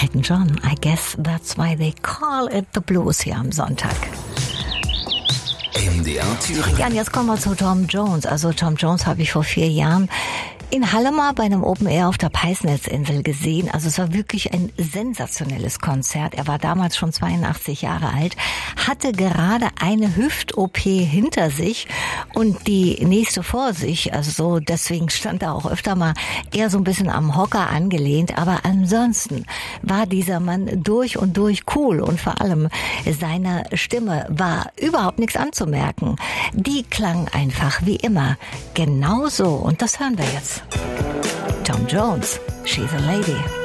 Elton John, I guess that's why they call it the blues hier am Sonntag. MDR Thüringen. Ja, und jetzt kommen wir zu Tom Jones. Also Tom Jones habe ich vor 4 Jahren in Halle mal bei einem Open Air auf der Peisnitzinsel gesehen. Also es war wirklich ein sensationelles Konzert. Er war damals schon 82 Jahre alt, hatte gerade eine Hüft-OP hinter sich und die nächste vor sich. Also so, deswegen stand er auch öfter mal eher so ein bisschen am Hocker angelehnt. Aber ansonsten war dieser Mann durch und durch cool und vor allem seiner Stimme war überhaupt nichts anzumerken. Die klang einfach wie immer genauso und das hören wir jetzt. Tom Jones, She's a Lady.